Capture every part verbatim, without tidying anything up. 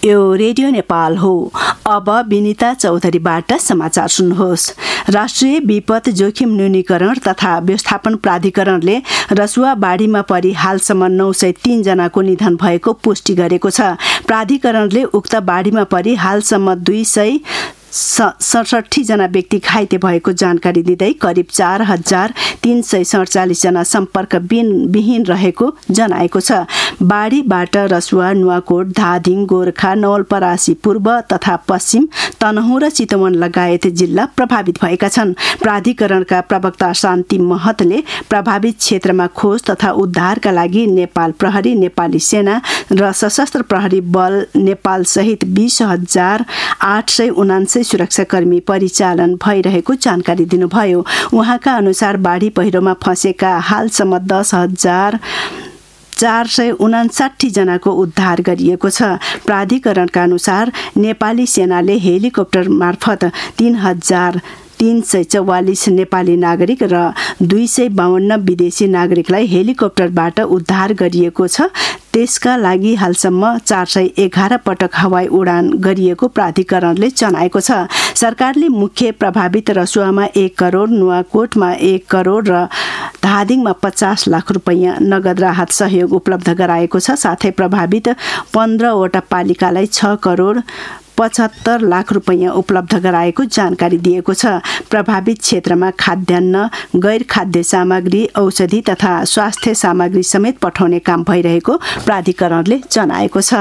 यो रेडियो नेपाल हो। अब विनिता चौधरीबाट समाचार सुन्नुहोस्। राष्ट्रिय विपद जोखिम न्यूनीकरण तथा व्यवस्थापन प्राधिकरणले रसुवा बाढीमा परि हालसम्म नौ सय तीन जनाको निधन भएको पुष्टि गरेको छ। प्राधिकरणले उक्त बाढीमा परि हालसम्म दुई सय सडसठी जना व्यक्ति घाइते भएको जानकारी दिँदै करिब चार हजार तीन सय सडचालिस जना सम्पर्क विहीन रहेको जनाएको छ। बाढीबाट रसुवा, नुवाकोट, धादिङ, गोर्खा, नवलपरासी पूर्व तथा पश्चिम, तनहुँ र चितवन लगायत जिल्ला प्रभावित भएका छन्। प्राधिकरणका प्रवक्ता शान्ति महतले प्रभावित क्षेत्रमा खोज तथा उद्धारका लागि नेपाल प्रहरी, नेपाली सेना र सशस्त्र प्रहरी बल नेपाल सहित बीस हजार आठ सय उनान्सय सुरक्षाकर्मी परिचालन भइरहेको जानकारी दिनुभयो। उहाँका अनुसार बाढी पहिरोमा फँसेका हालसम्म दस हजार चार सय उनासाठी जनाको उद्धार गरिएको छ। प्राधिकरणका अनुसार नेपाली सेनाले हेलिकप्टर मार्फत तीन हजार तीन सय चौवालिस नेपाली नागरिक र दुई सय बावन्न विदेशी नागरिकलाई हेलिकप्टरबाट उद्धार गरिएको छ। त्यसका लागि हालसम्म चार सय एघार पटक हवाई उडान गरिएको प्राधिकरणले जनाएको छ। सरकारले मुख्य प्रभावित रसुवामा एक करोड, नुवाकोटमा एक करोड र धादिङमा पचास लाख रुपैयाँ नगद राहत सहयोग उपलब्ध गराएको छ। साथै प्रभावित पन्ध्रवटा पालिकालाई छ करोड पचहत्तर लाख रुपैयाँ उपलब्ध गराएको जानकारी दिएको छ। प्रभावित क्षेत्रमा खाद्यान्न, गैर खाद्य सामग्री, औषधि तथा स्वास्थ्य सामग्री समेत पठाउने काम भइरहेको प्राधिकरणले जनाएको छ।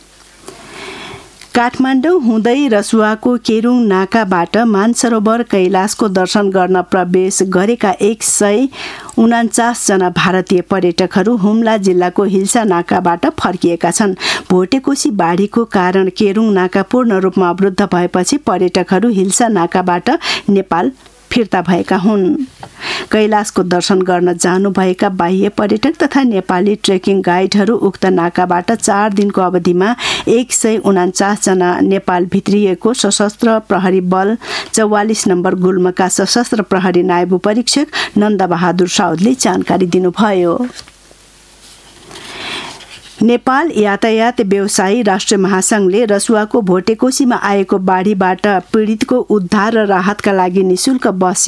काठमाडौँ हुँदै रसुवाको केरुङ नाकाबाट मानसरोवर कैलाशको दर्शन गर्न प्रवेश गरेका एक सय उनान्चास जना भारतीय पर्यटकहरू हुम्ला जिल्लाको हिल्सा नाकाबाट फर्किएका छन्। भोटेकोशी बाढीको कारण केरुङ नाका पूर्ण रूपमा अवरुद्ध भएपछि पर्यटकहरू हिल्सा नाकाबाट नेपाल फिर्ता भएका हुन्। कैलाशको दर्शन गर्न जानुभएका बाह्य पर्यटक तथा नेपाली ट्रेकिङ गाइडहरू उक्त नाकाबाट चार दिनको अवधिमा एक सय उनान्चास जना नेपाल भित्रिएको सशस्त्र प्रहरी बल चौवालिस नम्बर गुल्मका सशस्त्र प्रहरी नायब परीक्षक नन्दबहादुर साउदले जानकारी दिनुभयो। नेपाल यातायात व्यवसायी राष्ट्रिय महासंघले रसुवाको भोटेकोशीमा आएको बाढीबाट पीडितको उद्धार र राहतका लागि निशुल्क बस